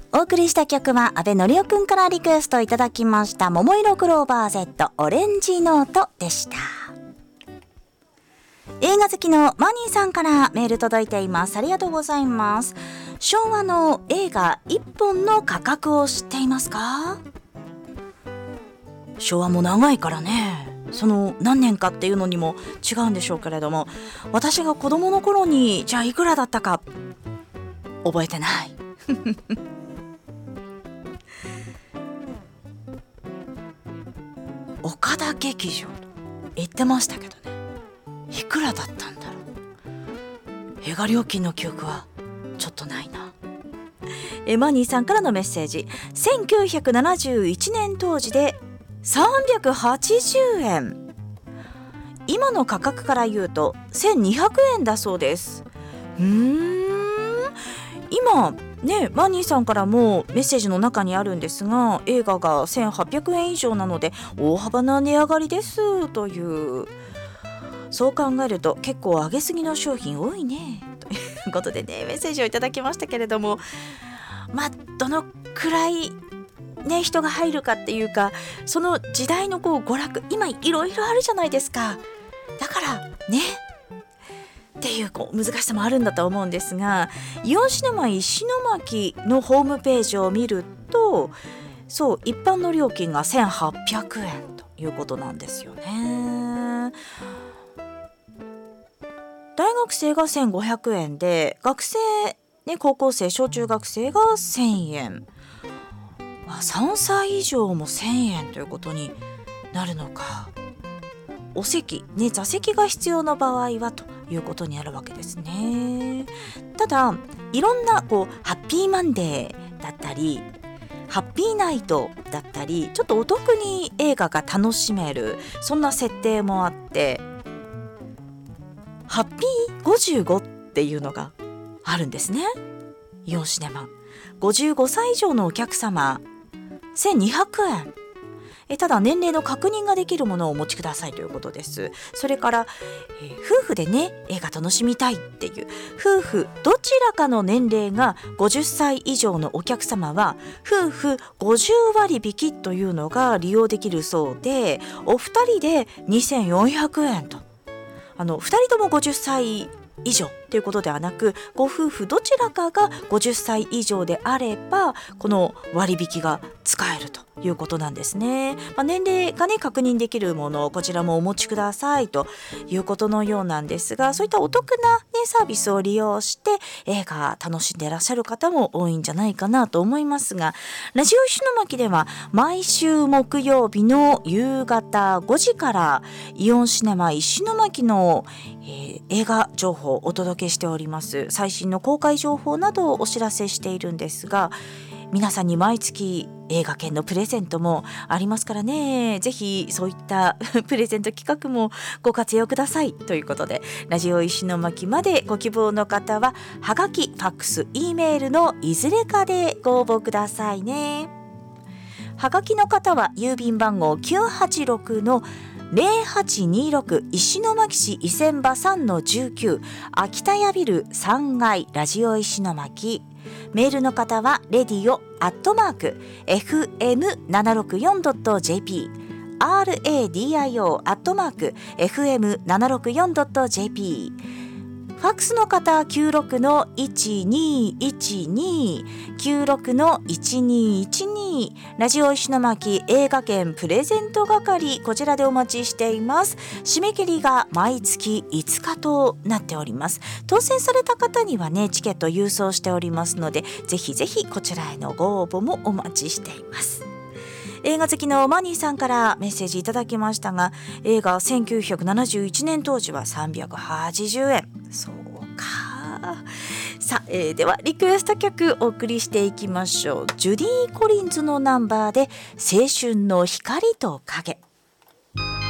お送りした曲は安倍のりおくんからリクエストいただきました桃色クローバー Z オレンジノートでした。映画好きのマニーさんからメール届いています。ありがとうございます。昭和の映画1本の価格を知っていますか？昭和も長いからね、その何年かっていうのにも違うんでしょうけれども、私が子供の頃にじゃあいくらだったか覚えてない岡田劇場と言ってましたけどね、いくらだったんだろう。映画料金の記憶はちょっとないな。マニーさんからのメッセージ。1971年当時で380円。今の価格から言うと1200円だそうです。今ね、マニーさんからもメッセージの中にあるんですが、映画が1800円以上なので大幅な値上がりですという。そう考えると結構上げすぎの商品多いねということでね、メッセージをいただきましたけれども、どのくらいね人が入るかっていうか、その時代の娯楽、今いろいろあるじゃないですか。だからねっていう難しさもあるんだと思うんですが、イオンシネマ石巻のホームページを見ると、そう一般の料金が1800円ということなんですよね。大学生が1500円で、学生、高校生小中学生が1000円、3歳以上も1000円ということになるのか。お席、座席が必要な場合はということになるわけですね。ただいろんなハッピーマンデーだったりハッピーナイトだったり、ちょっとお得に映画が楽しめる、そんな設定もあって、ハッピー55っていうのがあるんですね。イオンシネマ55歳以上のお客様1200円。ただ年齢の確認ができるものをお持ちくださいということです。それから、夫婦でね映画楽しみたいっていう夫婦どちらかの年齢が50歳以上のお客様は夫婦50割引というのが利用できるそうで、お二人で2400円と、2人とも50歳以上ということではなく、ご夫婦どちらかが50歳以上であればこの割引が使えるということなんですね。年齢が確認できるものをこちらもお持ちくださいということのようなんですが、そういったお得な、サービスを利用して映画楽しんでいらっしゃる方も多いんじゃないかなと思いますが、ラジオ石巻では毎週木曜日の夕方5時からイオンシネマ石巻の、映画情報をお届けしております。最新の公開情報などをお知らせしているんですが、皆さんに毎月映画券のプレゼントもありますからね、ぜひそういったプレゼント企画もご活用くださいということで、ラジオ石巻までご希望の方ははがき、ファックス、Eメールのいずれかでご応募くださいね。はがきの方は郵便番号986の0826石巻市伊勢場 3-19 秋田屋ビル3階ラジオ石巻。メールの方はradio@fm764.jp radio@fm764.jp。ファックスの方96-1212 96-1212、ラジオ石巻映画券プレゼント係、こちらでお待ちしています。締め切りが毎月5日となっております。当選された方にはねチケット郵送しておりますので、ぜひぜひこちらへのご応募もお待ちしています。映画好きのマニーさんからメッセージいただきましたが、映画1971年当時は380円。そうか。さあ、ではリクエスト曲お送りしていきましょう。ジュディ・コリンズのナンバーで青春の光と影。